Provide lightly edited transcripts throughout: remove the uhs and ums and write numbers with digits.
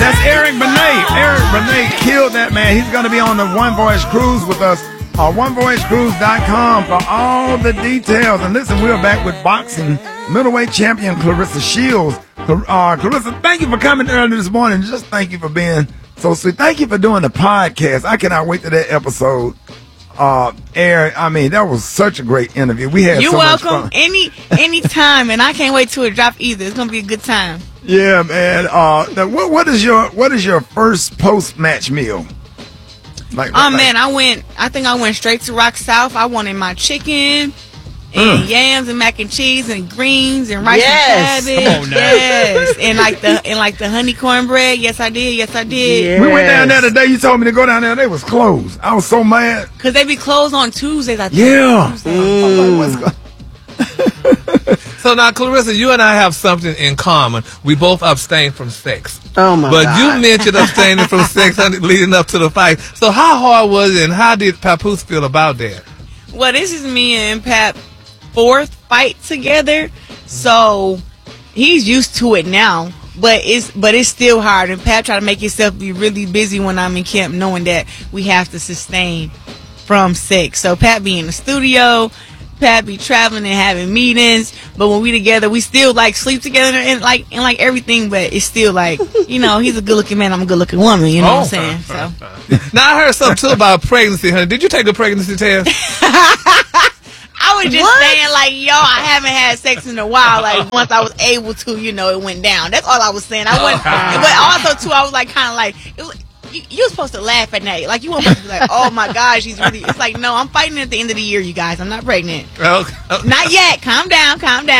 That's Eric Benet. Eric Benet killed that man. He's going to be on the One Voyage Cruise with us. OneVoyageCruise.com for all the details. And listen, we're back with boxing middleweight champion Claressa Shields. Claressa, thank you for coming early this morning. Just thank you for being so sweet. Thank you for doing the podcast. I cannot wait to that episode air. I mean, that was such a great interview. We had so much fun. You're welcome. Any time, and I can't wait till it drop either. It's gonna be a good time. Yeah, man. Now what is your first post match meal? Man, I think I went straight to Rock South. I wanted my chicken and yams and mac and cheese and greens and rice and cabbage. Come on now. Yes, and like the honey cornbread. Yes, I did. Yes. We went down there today. You told me to go down there. They was closed. I was so mad. Cause they be closed on Tuesdays. I think. Yeah. Tuesdays. What's going? So now, Claressa, you and I have something in common. We both abstain from sex. Oh, my God. But you mentioned abstaining from sex leading up to the fight. So how hard was it, and how did Papoose feel about that? Well, this is me and Pap 4th fight together, so he's used to it now. But it's still hard. And Pap try to make himself be really busy when I'm in camp, knowing that we have to sustain from sex. So Pap be in the studio. Pat be traveling and having meetings, but when we together, we still like sleep together and like everything. But it's still like, you know, he's a good looking man, I'm a good looking woman. You know what I'm saying? So now I heard something too about pregnancy, honey. Did you take a pregnancy test? I was just saying, like, yo, I haven't had sex in a while. Like, once I was able to, you know, it went down. That's all I was saying. I wasn't, but also too, I was like, kind of like, it was, you're supposed to laugh at that. Like, you weren't supposed to be like, oh my gosh, she's really. It's like, no, I'm fighting at the end of the year, you guys. I'm not pregnant. Okay. Not yet. Calm down.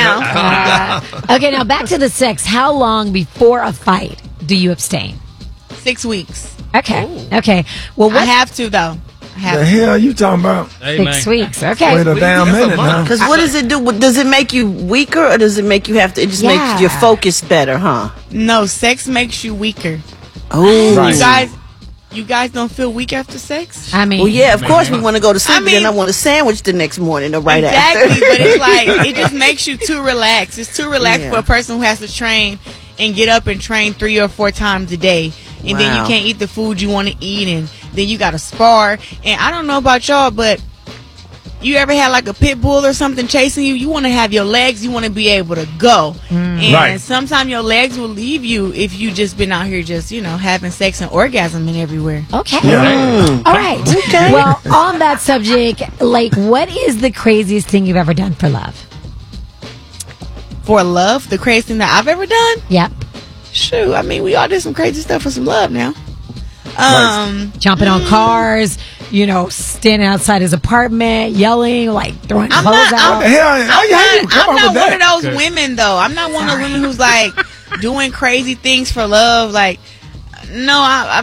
Okay, now back to the sex. How long before a fight do you abstain? 6 weeks. Okay. Ooh. Okay. Well, I have to, though. The hell you talking about? 6 weeks. Okay. Wait a damn minute now. Because what does it do? Does it make you weaker, or does it make you have to? It just makes your focus better, huh? No, sex makes you weaker. Oh, right. You guys don't feel weak after sex? I mean, well, yeah, of course we want to go to sleep, and then I want a sandwich the next morning or right after. Exactly, but it's like, it just makes you too relaxed. It's too relaxed for a person who has to train and get up and train 3 or 4 times a day. And then you can't eat the food you want to eat, and then you got to spar. And I don't know about y'all, but you ever had like a pit bull or something chasing you? You want to have your legs. You want to be able to go. And sometimes your legs will leave you if you just been out here just, you know, having sex and orgasming everywhere. Okay. Yeah. All right. Okay. Well, on that subject, like, what is the craziest thing you've ever done for love? For love? The craziest thing that I've ever done? Yep. Shoot, I mean, we all did some crazy stuff for some love now. Jumping on cars, you know, standing outside his apartment, yelling, like throwing clothes out. I'm not one of those women, though. I'm not one of those women who's like doing crazy things for love. Like, no,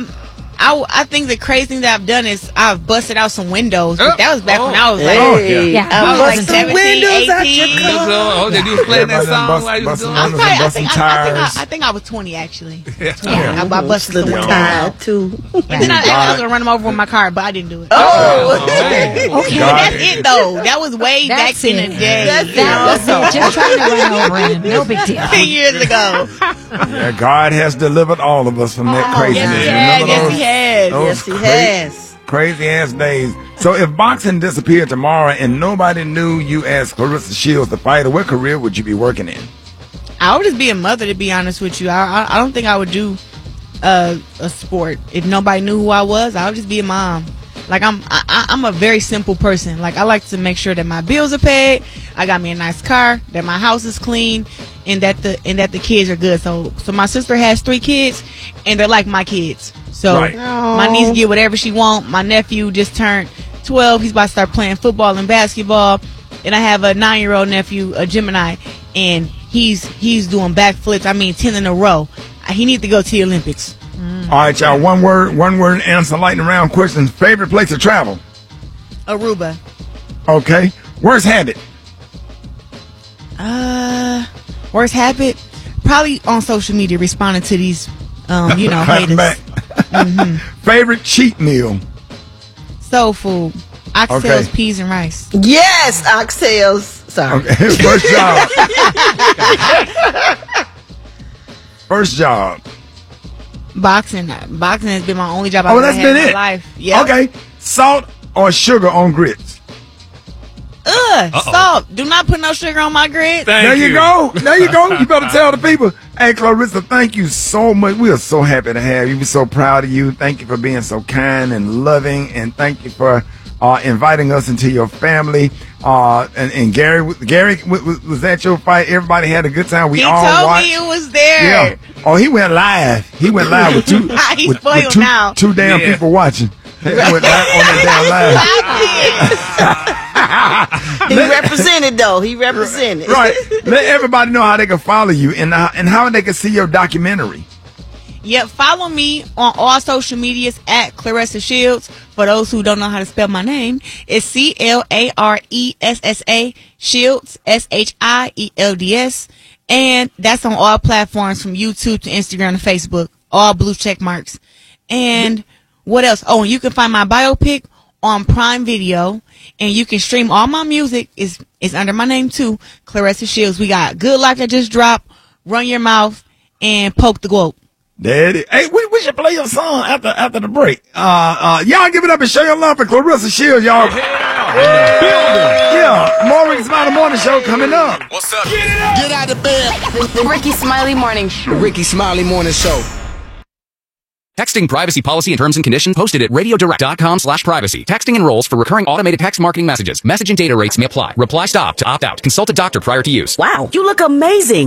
I think the crazy thing that I've done is I've busted out some windows. But that was back when I was like, I was like 17, 18. Did you play that song while you was doing it? I think I was 20, actually. I busted the windows out too. And then I was going to run them over with my car, but I didn't do it. Okay. But that's it, though. That was way back in the day. That was it. Just trying to run over him. No big deal. 10 years ago. Yeah, God has delivered all of us from that craziness. Yes, He has. Yes, he has. Crazy ass days. So if boxing disappeared tomorrow and nobody knew you as Claressa Shields, the fighter, what career would you be working in? I would just be a mother, to be honest with you. I don't think I would do a sport. If nobody knew who I was, I would just be a mom. Like, I'm a very simple person. Like, I like to make sure that my bills are paid, I got me a nice car, that my house is clean, and that the kids are good. So my sister has 3 kids, and they're like my kids. So my niece get whatever she want. My nephew just turned 12. He's about to start playing football and basketball. And I have a 9-year-old nephew, a Gemini, and he's doing backflips. I mean, 10 in a row. He needs to go to the Olympics. All right, y'all. One word answer, lightning round questions. Favorite place to travel? Aruba. Okay. Worst habit? Worst habit? Probably on social media, responding to these, haters. Back. Favorite cheat meal? Soul food. Oxtails, peas, and rice. Yes, oxtails. Sorry. Okay. First job. First job. Boxing has been my only job I've Oh, ever that's had been in my it. life. Yep. Okay. Salt or sugar on grits? Salt. Do not put no sugar on my grits. There you go. There you go. You better tell the people. Hey, Clarissa, thank you so much. We are so happy to have you. We're so proud of you. Thank you for being so kind and loving, and thank you for inviting us into your family. And Gary, was that your fight? Everybody had a good time. He told me it was there. Yeah. Oh, he went live. He went live with two. He's spoiled two, now. Two damn people watching. He went live on that damn live. He represented, though. He represented. Right. Let everybody know how they can follow you and how they can see your documentary. Yep, follow me on all social medias at Claressa Shields. For those who don't know how to spell my name, it's CLARESSA Shields, SHIELDS. And that's on all platforms from YouTube to Instagram to Facebook, all blue check marks. And what else? Oh, and you can find my biopic on Prime Video, and you can stream all my music. Is under my name too, Claressa Shields. We got Good Life that just dropped, Run Your Mouth, and Poke the Globe. There it is. Hey, we should play your song after the break. Y'all give it up and show your love for Claressa Shields, y'all. Yeah. More Ricky Smiley Morning Show coming up. What's up? Get out of bed. Ricky Smiley Morning Show. Ricky Smiley Morning Show. Texting privacy policy and terms and conditions posted at radiodirect.com/privacy. Texting enrolls for recurring automated text marketing messages. Message and data rates may apply. Reply stop to opt out. Consult a doctor prior to use. Wow, you look amazing.